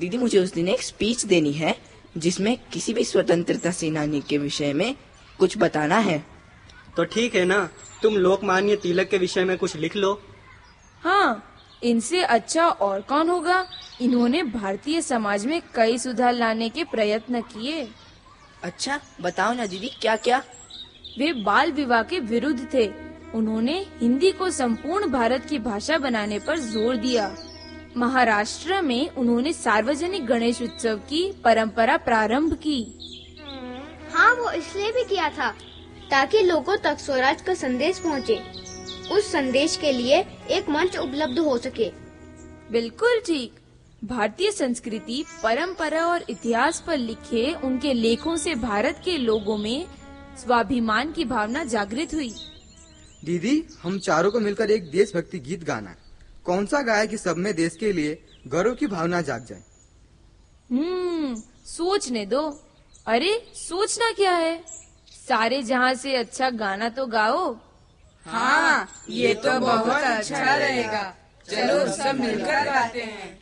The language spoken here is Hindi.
दीदी, मुझे उस दिन एक स्पीच देनी है जिसमें किसी भी स्वतंत्रता सेनानी के विषय में कुछ बताना है। तो ठीक है ना, तुम लोकमान्य तिलक के विषय में कुछ लिख लो। हाँ, इनसे अच्छा और कौन होगा। इन्होंने भारतीय समाज में कई सुधार लाने के प्रयत्न किए। अच्छा, बताओ ना दीदी, क्या क्या? वे बाल विवाह के विरुद्ध थे। उन्होंने हिंदी को संपूर्ण भारत की भाषा बनाने पर जोर दिया। महाराष्ट्र में उन्होंने सार्वजनिक गणेश उत्सव की परंपरा प्रारंभ की। हाँ, वो इसलिए भी किया था ताकि लोगों तक स्वराज का संदेश पहुँचे। उस संदेश के लिए एक मंच उपलब्ध हो सके। बिल्कुल ठीक। भारतीय संस्कृति, परंपरा और इतिहास पर लिखे उनके लेखों से भारत के लोगों में स्वाभिमान की भावना जागृत हुई। दीदी, हम चारों को मिलकर एक देशभक्ति गीत गाना है। कौन सा गाए कि सब में देश के लिए गर्व की भावना जाग जाए? सोचने दो। अरे, सोचना क्या है, सारे जहां से अच्छा गाना तो गाओ। हाँ, ये तो बहुत अच्छा रहेगा। चलो सब मिलकर गाते हैं।